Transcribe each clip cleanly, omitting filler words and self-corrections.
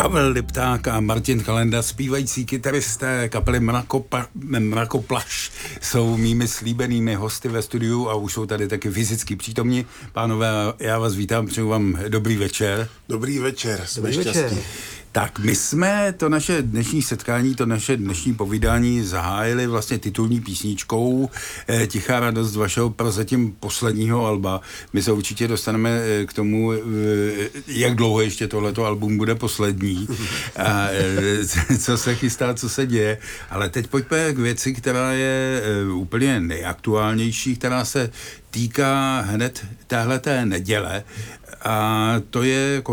Pavel Lipták a Martin Kalenda, zpívající kytaristé kapely Mrakoplaš, jsou mými slíbenými hosty ve studiu a už jsou tady taky fyzicky přítomní. Pánové, já vás vítám, přeju vám dobrý večer. Dobrý večer, jsme šťastní. Tak my jsme to naše dnešní setkání, to naše dnešní povídání zahájili vlastně titulní písničkou Tichá radost vašeho prozatím posledního alba. My se určitě dostaneme k tomu, jak dlouho ještě tohleto album bude poslední, a co se chystá, co se děje. Ale teď pojďme k věci, která je úplně nejaktuálnější, která se týká hned téhleté neděle. A to je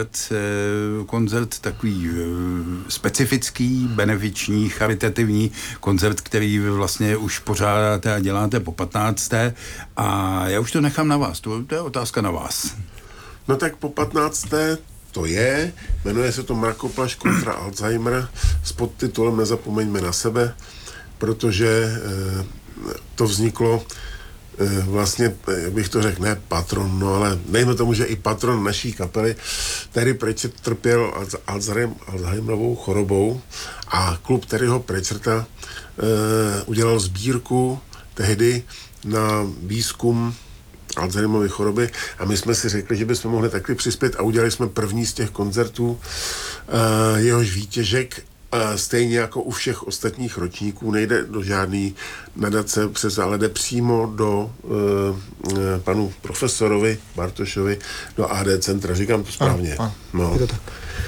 koncert takový specifický, benefiční, charitativní koncert, který vy vlastně už pořádáte a děláte po 15. A já už to nechám na vás, to je otázka na vás. No tak po 15. to je, jmenuje se to Mrakoplaš kontra Alzheimer s podtitulem Nezapomeňme na sebe, protože to vzniklo vlastně, jak bych to řekl, ne patron, no ale dejme tomu, že i patron naší kapely, Terry Pratchett trpěl Alzheimerovou chorobou a klub Terryho Pratchetta udělal sbírku tehdy na výzkum Alzheimerovy choroby a my jsme si řekli, že bychom mohli taky přispět a udělali jsme první z těch koncertů, jehož výtěžek stejně jako u všech ostatních ročníků nejde do žádný nadace ale jde přímo do panu profesorovi Bartošovi do AD centra. Říkám to správně. No. Je to tak.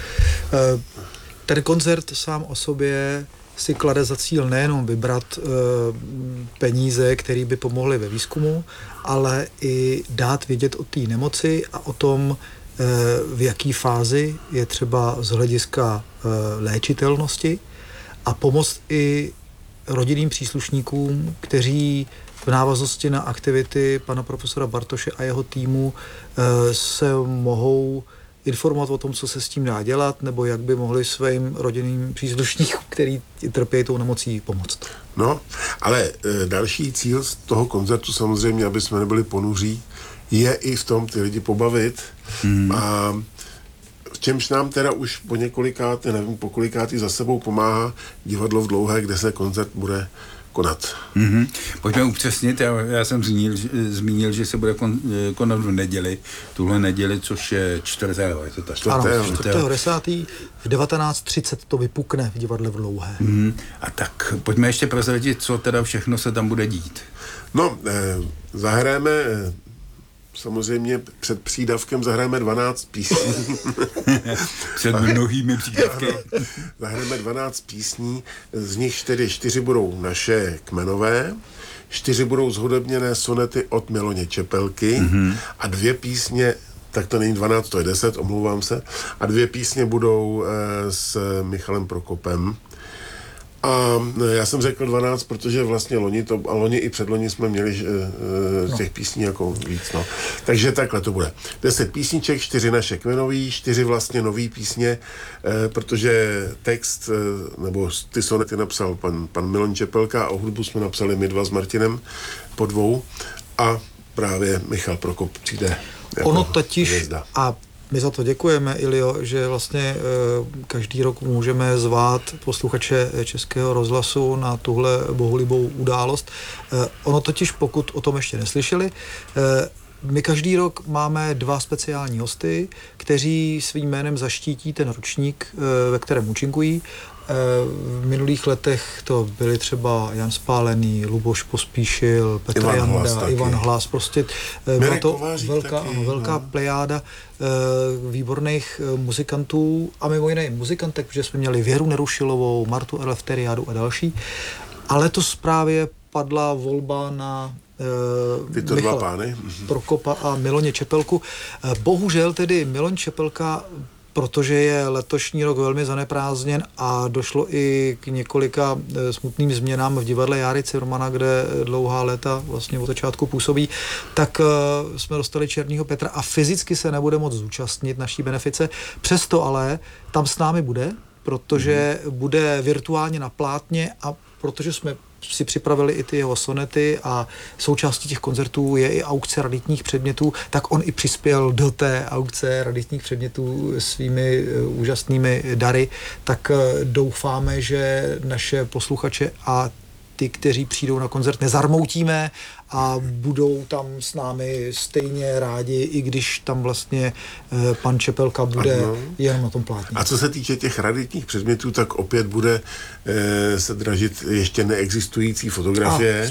Ten koncert sám o sobě si klade za cíl nejenom vybrat peníze, které by pomohly ve výzkumu, ale i dát vědět o té nemoci a o tom, v jaký fázi je třeba z hlediska léčitelnosti a pomoct i rodinným příslušníkům, kteří v návaznosti na aktivity pana profesora Bartoše a jeho týmu se mohou informovat o tom, co se s tím dá dělat, nebo jak by mohli svým rodinným příslušníkům, který trpějí tou nemocí, pomoct. No, ale další cíl z toho koncertu samozřejmě, aby jsme nebyli ponuří, je i v tom ty lidi pobavit. A v čemž nám teda už po několikátý, nevím, po kolikátý za sebou pomáhá Divadlo v Dlouhé, kde se koncert bude konat. Pojďme upřesnit, já jsem zmínil, že se bude konat v neděli, tuhle neděli, což je 4. je to tak? 4.10. v 19:30 to vypukne v Divadle v Dlouhé. A tak pojďme ještě prozradit, co teda všechno se tam bude dít. No, zahrajeme samozřejmě před přídavkem zahrajeme 12 písní. Před mnohými přídavky. Zahrajeme 12 písní, z nich tedy 4 budou naše kmenové, 4 budou zhudebněné sonety od Miloně Čepelky a 2 písně, tak to není 12, to je 10, omlouvám se, a 2 písně budou s Michalem Prokopem. A já jsem řekl 12, protože vlastně loni i předloni jsme měli těch písní jako víc, no. Takže takhle to bude. 10 písniček, 4 naše kmenový, 4 vlastně nový písně, protože text, nebo ty sonety napsal pan Milon Čepelka a hudbu jsme napsali my dva s Martinem po 2 a právě Michal Prokop přijde jako ono totiž hvězda. A my za to děkujeme, Ilio, že vlastně každý rok můžeme zvát posluchače Českého rozhlasu na tuhle bohulibou událost. Ono totiž, pokud o tom ještě neslyšeli, my každý rok máme 2 speciální hosty, kteří svým jménem zaštítí ten ročník, ve kterém účinkují. V minulých letech to byli třeba Jan Spálený, Luboš Pospíšil, Petr Janda, Ivan Hlas, prostě byla to velká plejáda výborných muzikantů a mimo jiné muzikantek, protože jsme měli Věru Nerušilovou, Martu Elefteriádu a další. A letos právě padla volba na tyto dva pány Prokopa a Miloně Čepelku. Bohužel tedy Milon Čepelka, protože je letošní rok velmi zaneprázdněn a došlo i k několika smutným změnám v divadle Járy Cimrmana, kde dlouhá léta vlastně od začátku působí, tak jsme dostali Černýho Petra a fyzicky se nebude moct zúčastnit naší benefice. Přesto ale tam s námi bude, protože bude virtuálně na plátně a protože jsme si připravili i ty jeho sonety a součástí těch koncertů je i aukce raditních předmětů, tak on i přispěl do té aukce raditních předmětů svými úžasnými dary, tak doufáme, že naše posluchače a ty, kteří přijdou na koncert, nezarmoutíme a budou tam s námi stejně rádi, i když tam vlastně pan Čepelka bude jenom na tom plátně. A co se týče těch raditních předmětů, tak opět bude se dražit ještě neexistující fotografie.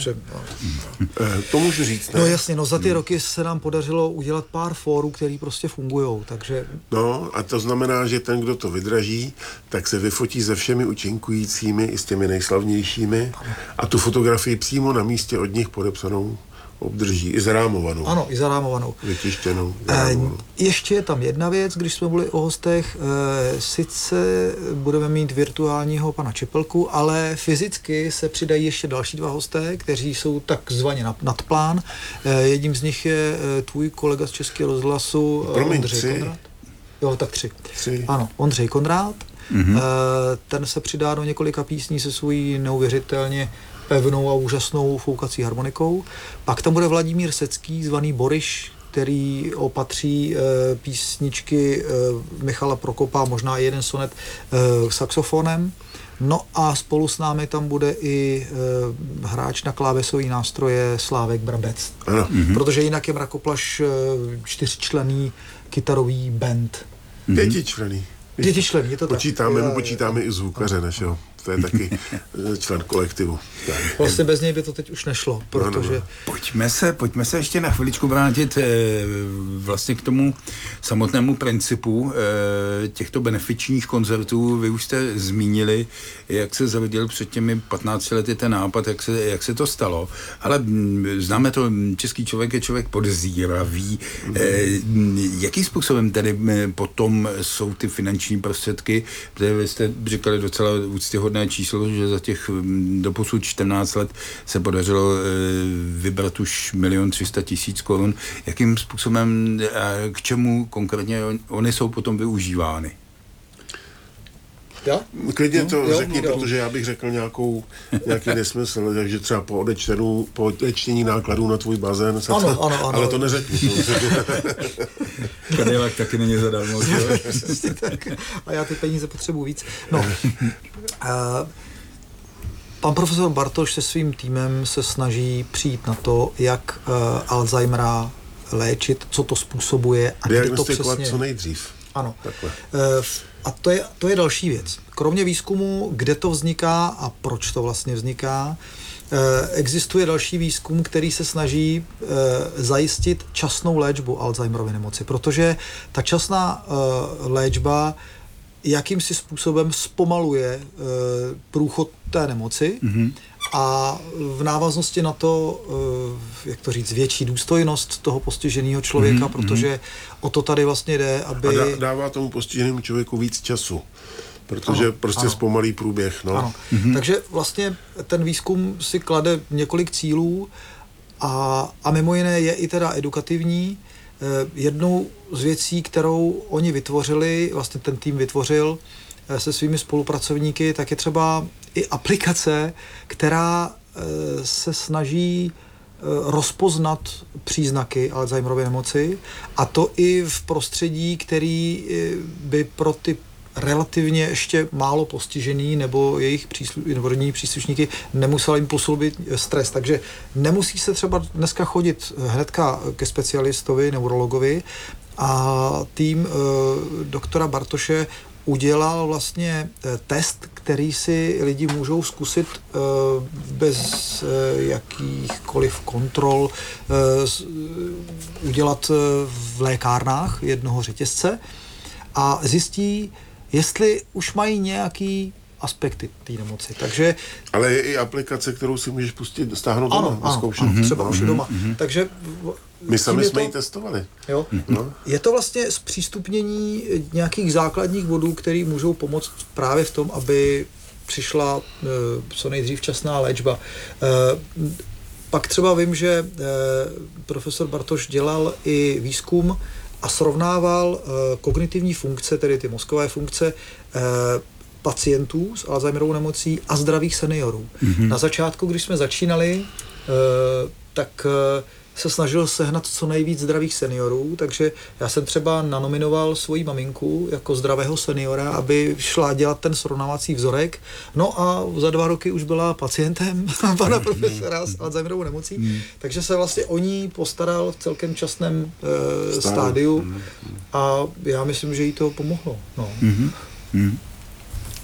To můžu říct, ne? No jasně, za ty roky se nám podařilo udělat pár fórů, který prostě fungujou, takže... No a to znamená, že ten, kdo to vydraží, tak se vyfotí se všemi účinkujícími i s těmi nejslavnějšími a tu fotografii přímo na místě od nich podepsanou obdrží, i zarámovanou. Ano, i zarámovanou. Vytištěnou. Ještě je tam jedna věc, když jsme byli o hostech, sice budeme mít virtuálního pana Čepelku, ale fyzicky se přidají ještě další 2 hosté, kteří jsou takzvaně nad plán. Jedním z nich je tvůj kolega z Českého rozhlasu, Ondřej Konrád. Jo, tak 3. Ano, Ondřej Konrád. Ten se přidá do několika písní se svojí neuvěřitelně pevnou a úžasnou foukací harmonikou. Pak tam bude Vladimír Secký, zvaný Boriš, který opatří písničky Michala Prokopa, možná i jeden sonet saxofonem. No a spolu s námi tam bude i hráč na klávesový nástroje Slávek Brabec. Protože jinak je Mrakoplaš 4členný kytarový band. 5členný. 5členný, je to počítáme, tak? Počítáme i zvukaře našeho. To je taky člen kolektivu. Vlastně bez něj by to teď už nešlo, protože... Pojďme se ještě na chviličku vrátit vlastně k tomu samotnému principu těchto benefičních koncertů. Vy už jste zmínili, jak se zavedl před těmi 15 lety ten nápad, jak se to stalo, ale známe to, český člověk je člověk podezíravý. Jakým způsobem tedy potom jsou ty finanční prostředky, protože vy jste říkali docela úctyhodné číslo, že za těch doposud 14 let se podařilo vybrat už 1 300 000 korun. Jakým způsobem a k čemu konkrétně oni jsou potom využívány? Ja? Klidně to řekni, protože já bych řekl nějaký nesmysl, takže třeba po odečtení nákladů na tvůj bazén, ano. Ale to neřekni. Cadillac taky není zadarmo. A já ty peníze potřebuji víc. Pan profesor Bartoš se svým týmem se snaží přijít na to, jak Alzheimera léčit, co to způsobuje a kdy to přesně... co nejdřív. Ano. A to je další věc. Kromě výzkumu, kde to vzniká a proč to vlastně vzniká, existuje další výzkum, který se snaží zajistit časnou léčbu Alzheimerovy nemoci, protože ta časná léčba jakýmsi způsobem zpomaluje průchod té nemoci a v návaznosti na to, jak to říct, větší důstojnost toho postiženého člověka, protože o to tady vlastně jde, aby... A dává tomu postiženému člověku víc času, protože zpomalí průběh. No. Ano. Takže vlastně ten výzkum si klade několik cílů a mimo jiné je i teda edukativní. Jednou z věcí, kterou oni vytvořili, vlastně ten tým vytvořil se svými spolupracovníky, tak je třeba i aplikace, která se snaží rozpoznat příznaky Alzheimerovy nemoci, a to i v prostředí, který by pro ty relativně ještě málo postižený nebo jejich rodinní příslušníky nemusel jim působit stres. Takže nemusí se třeba dneska chodit hnedka ke specialistovi, neurologovi, a tým doktora Bartoše udělal vlastně test, který si lidi můžou zkusit bez jakýchkoliv kontrol udělat v lékárnách jednoho řetězce a zjistí, jestli už mají nějaký aspekty té nemoci. Takže... Ale je i aplikace, kterou si můžeš pustit, stáhnout doma, zkoušet. Třeba už doma. Takže my sami jsme ji testovali. Jo? Je to vlastně zpřístupnění nějakých základních bodů, které můžou pomoct právě v tom, aby přišla co nejdřív včasná léčba. Pak třeba vím, že profesor Bartoš dělal i výzkum a srovnával kognitivní funkce, tedy ty mozkové funkce, pacientů s Alzheimerovou nemocí a zdravých seniorů. Na začátku, když jsme začínali, tak se snažil sehnat co nejvíc zdravých seniorů, takže já jsem třeba nanominoval svoji maminku jako zdravého seniora, aby šla dělat ten srovnávací vzorek. No a za 2 roky už byla pacientem pana profesora s Alzheimerovou nemocí, takže se vlastně o ní postaral v celkem časném stádiu a já myslím, že jí to pomohlo. No.